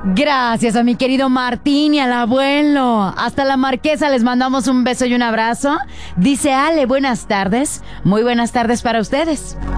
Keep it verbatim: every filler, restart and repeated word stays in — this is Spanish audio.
Gracias a mi querido Martín y al abuelo. Hasta la Marquesa les mandamos un beso y un abrazo. Dice Ale, buenas tardes. Muy buenas tardes para ustedes.